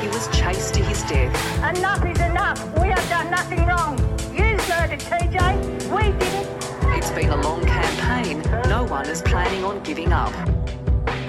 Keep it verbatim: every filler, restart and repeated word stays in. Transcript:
he was chased to his death. Enough is enough. We have done nothing wrong. You murdered T J. We didn't. It's been a long campaign. No one is planning on giving up.